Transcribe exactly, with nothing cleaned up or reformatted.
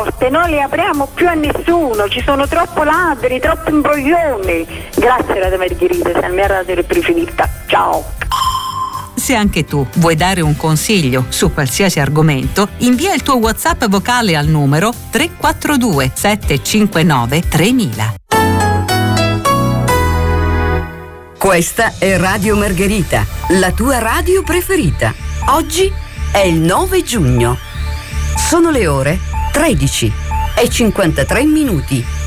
porte non le apriamo più a nessuno, ci sono troppo ladri, troppi imbroglioni. Grazie Radio Margherita, sei la mia radio preferita. Ciao. Se anche tu vuoi dare un consiglio su qualsiasi argomento, invia il tuo WhatsApp vocale al numero tre quattro due sette cinque nove tremila. Questa è Radio Margherita, la tua radio preferita. Oggi è il nove giugno. Sono le ore tredici e cinquantatré minuti.